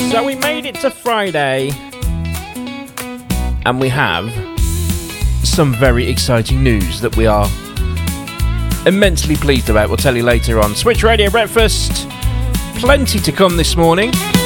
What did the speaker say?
So we made it to Friday, and we have some very exciting news that we are immensely pleased about. We'll tell you later on. Switch Radio Breakfast, plenty to come this morning.